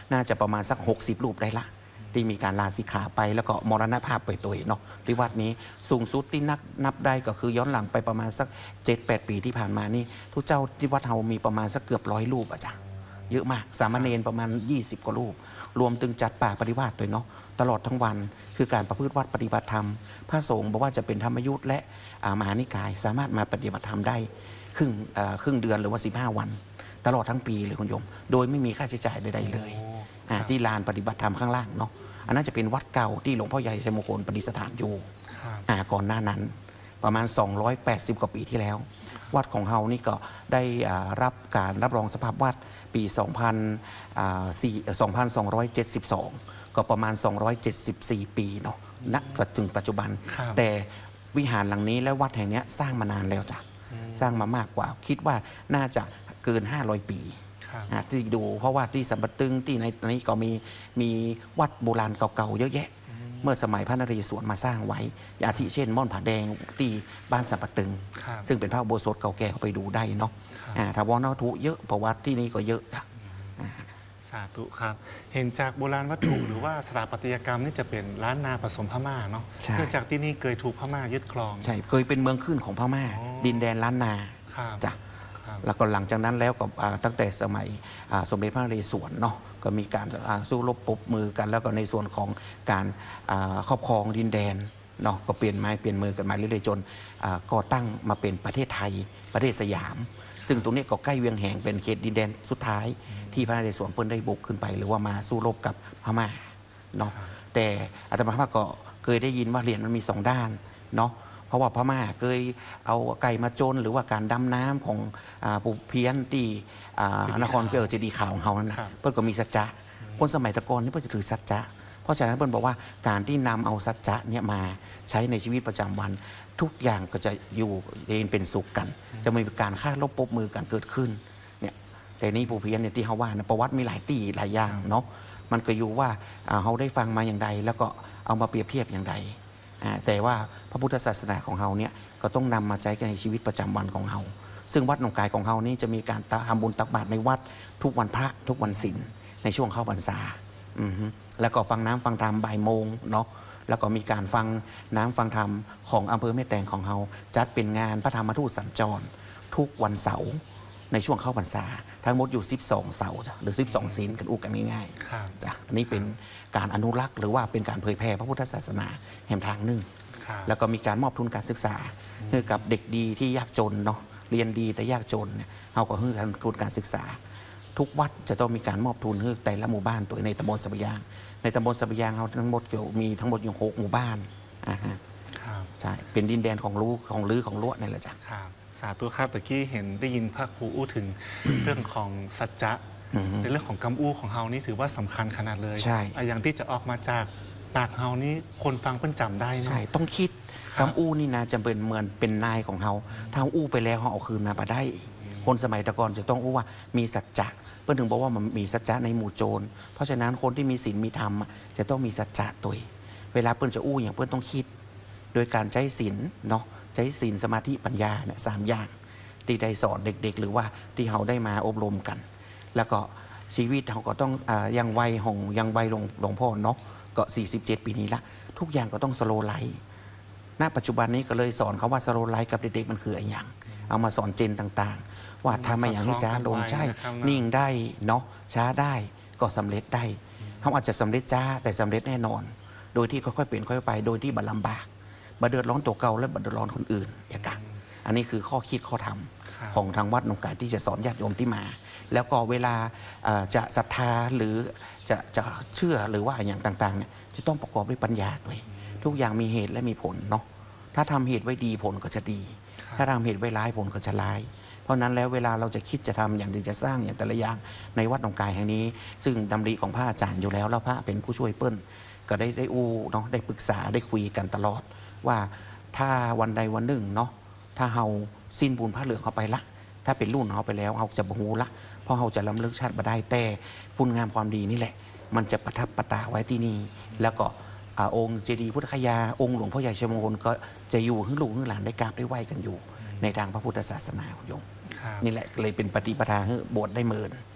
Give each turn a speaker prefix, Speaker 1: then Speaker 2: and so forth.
Speaker 1: น่าจะประมาณสัก60รูปได้ละที่มีการลาสิกขาไปแล้วก็มรณภาพไปตัวเนาะที่วัดนี้สูงสุดที่นับได้ก็คือย้อนหลังไปประมาณสัก7-8 ปีที่ผ่านมานี่ทุกเจ้าที่วัดเฮามีประมาณสักเกือบ100รูปอะจ้ะเยอะมากสามเณรประมาณ20 กว่ารูปรวมถึงจัดป่าปฏิวัติด้วยเนาะตลอดทั้งวันคือการประพฤติวัดปฏิบัติธรรมพระสงฆ์บอกว่าจะเป็นธรรมยุทธ์และมหานิกายสามารถมาปฏิบัติธรรมได้ครึ่งเดือนหรือว่า15 วันตลอดทั้งปีเลยคุณโยมโดยไม่มีค่าใช้จ่ายใดๆเลยที่ลานปฏิบัติธรรมข้างล่างเนาะอันนั้นจะเป็นวัดเก่าที่หลวงพ่อใหญ่ชัยมงคลประดิษฐานอยู่ก่อนหน้านั้นประมาณ280 กว่าปีที่แล้ววัดของเฮานี่ก็ได้รับการรับรองสภาพวัดปี2272ก็ประมาณ274 ปีเนาะณถึงปัจจุบันแต่วิหารหลังนี้และวัดแห่งนี้สร้างมานานแล้วจ้ะสร้างมามากกว่าคิดว่าน่าจะเกิน500 ปีที่ดูเพราะว่าที่สัมปตึงที่ในนี้ก็มีวัดโบราณเก่าๆเยอะแยะเมื่อสมัยพระนเรศวรมาสร้างไว้อาทิเช่นม่อนผาแดงที่บ้านสัมปตึงซึ่งเป็นพระอุโบสถเก่าแก่เขาไปดูได้เนาะถ้าวัดนทุเยอะประวัติที่นี่ก็เยอะค่ะ
Speaker 2: สาธุครับเห็นจากโบราณวัตถุ หรือว่าสถาปัตยกรรมนี่จะเป็นล้านนาผสมพม่าเนาะเนื่องจากที่นี่เคยถูกพม่ายึดครอง
Speaker 1: ใช่เคยเป็นเมืองขึ้นของพม่าดินแดนล้านนาจ้ะแล้วก็หลังจากนั้นแล้วก็ตั้งแต่สมัยสมเด็จพระนเรศวรเนาะก็มีการสู้รบปรบมือกันแล้วก็ในส่วนของการครอบครองดินแดนเนาะก็เปลี่ยนมือกันมาเรื่อยๆจนก่อตั้งมาเป็นประเทศไทยประเทศสยามซึ่งตรงนี้ก็ใกล้เวียงแหงเป็นเขตดินแดนสุดท้ายที่พระนเรศวรเพิ่นได้บุกขึ้นไปหรือว่ามาสู้รบกับพม่าเนาะแต่อาตมาก็เคยได้ยินว่าเหรียญมันมี2 ด้านเนาะเพราะว่าพม่าเคยเอาไก่มาจนหรือว่าการดำน้ำของปูเพี้ยนที่นครเจดีย์ขาวของเขานั้นนะเพิ่นก็มีสัจจะคนสมัยตะกอนนี่เพิ่นจะถือสัจจะเพราะฉะนั้นเพิ่นบอกว่าการที่นำเอาสัจจะเนี่ยมาใช้ในชีวิตประจำวันทุกอย่างก็จะอยู่เย็นเป็นสุขกันจะไม่มีการฆ่าลบปบมือกันเกิดขึ้นเนี่ยแต่นี่ปูเพี้ยนเนี่ยที่เขาว่านะประวัติมีหลายตีหลายอย่างเนาะมันก็อยู่ว่าเขาได้ฟังมาอย่างใดแล้วก็เอามาเปรียบเทียบอย่างใดแต่ว่าพระพุทธศาสนาของเราเนี่ยก็ต้องนำมาใช้ในชีวิตประจำวันของเราซึ่งวัดหนองกายของเรานี่จะมีการทำบุญตักบาตรในวัดทุกวันพระทุกวันศีลในช่วงเข้าพรรษาแล้วก็ฟังน้ำฟังธรรมบ่ายโมงเนาะแล้วก็มีการฟังน้ำฟังธรรมของอำเภอแม่แตงของเราจัดเป็นงานพระธรรมทูตสัญจรทุกวันเสาร์ในช่วงเข้าพรรษาทั้งหมดอยู่12 เสาร์หรือ12 ศีลกันอุกันง่ายๆจ้ะอันนี้เป็นการอนุรักษ์หรือว่าเป็นการเผยแพร่พระพุทธศาสนาแห่งทางหนึ่งแล้วก็มีการมอบทุนการศึกษาให้กับเด็กดีที่ยากจนเนาะเรียนดีแต่ยากจนเอาก็ให้ทุนการศึกษาทุกวัดจะต้องมีการมอบทุนให้แต่ละหมู่บ้านตัวในตำบลสัปยางในตำบลสัปยางเราทั้งหมดมีทั้งหมดอยู่6 หมู่บ้านใช่เป็นดินแดนของลื้อของลวดนี่แหละจ้ะ
Speaker 2: สาธุครับตะกี้เห็นได้ยินพระครูอู้ถึงเรื่องของสัจจะในเรื่องของกำอู้ของเฮานี่ถือว่าสำคัญขนาดเลยอย่างที่จะออกมาจากปากเฮานี่คนฟังเพิ่นจำได้เนาะ
Speaker 1: ใช่ต้องคิดกำอู้นี่นะจะเป็นเหมือนเป็นนายของเฮาถ้าอู้ไปแล้วเขาเอาคืนมาบ่ได้คนสมัยตะกอนจะต้องอู้ว่ามีสัจจะเพื่อนถึงบอกว่ามันมีสัจจะในหมู่โจรเพราะฉะนั้นคนที่มีศีลมีธรรมจะต้องมีสัจจะตัวเวลาเพื่อนจะอู้อย่างเพื่อนต้องคิดโดยการใช้ศีลเนาะใช้ศีลสมาธิปัญญาเนี่ย3 อย่างที่ได้สอนเด็กๆหรือว่าที่เขาได้มาอบรมกันแล้วก็ชีวิตเขาก็ต้องยังวัยหลวงพ่อเนาะก็47 ปีนี้ละทุกอย่างก็ต้องสโลไลฟ์ณปัจจุบันนี้ก็เลยสอนเขาว่าสโลไลฟ์กับเด็กๆมันคืออะไรอย่างเอามาสอนเจนต่างๆว่าทำมาอย่างนี้จ้าลงใช่นิ่งได้เนาะช้าได้ก็สำเร็จได้เขาอาจจะสำเร็จจ้าแต่สำเร็จแน่นอนโดยที่ค่อยๆเปลี่ยนค่อยๆไปโดยที่บัดลำบากบัดเดือดร้อนตัวเก่าและบัดเดือดร้อนคนอื่นอย่างกันอันนี้คือข้อคิดข้อธรรมของทางวัดหนองกายที่จะสอนญาติโยมที่มาแล้วก็เวลาจะศรัทธาหรือจะเชื่อหรือว่าอย่างต่างๆเนี่ยจะต้องประกอบด้วยปัญญาด้วยทุกอย่างมีเหตุและมีผลเนาะถ้าทำเหตุไว้ดีผลก็จะดีถ้าทำเหตุไว้ร้ายผลก็จะร้ายเพราะนั้นแล้วเวลาเราจะคิดจะทำอย่างที่จะสร้างอย่างแต่ละอย่างในวัดหนองกายแห่งนี้ซึ่งดำริของพระอาจารย์อยู่แล้วพระเป็นผู้ช่วยเปิ้ลก็ได้อู้เนาะได้ปรึกษาได้คุยกันตลอดว่าถ้าวันใดวันหนึ่งเนาะถ้าเฮาสิ้นบุญพระเหลืองเขาไปละถ้าเป็นรุ่นเขาไปแล้วเขาจะบหูละเพราะเขาจะล้ำเลิกชาติมาได้แต่คุณงามความดีนี่แหละมันจะประทับประตาไว้ที่นี่แล้วก็องค์เจดีย์พุทธคยาองค์หลวงพ่อใหญ่ชัยมงคลก็จะอยู่ให้ลูกให้หลานได้กราบได้ไหว้กันอยู่ในทางพระพุทธศาสนาโยมนี่แหละเลยเป็นปฏิปทาให้โบสถ์ได้เมิน